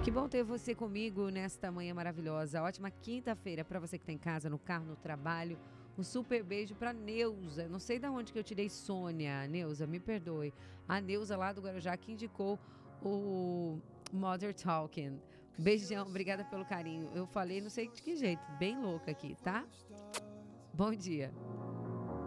Que bom ter você comigo nesta manhã maravilhosa. Ótima quinta-feira para você que está em casa, no carro, no trabalho. Um super beijo para Neuza. Não sei de onde que eu tirei Sônia. Neuza, me perdoe. A Neuza lá do Guarujá que indicou o Mother Talking. Beijão, obrigada pelo carinho. Eu falei, não sei de que jeito, bem louca aqui, tá? Bom dia.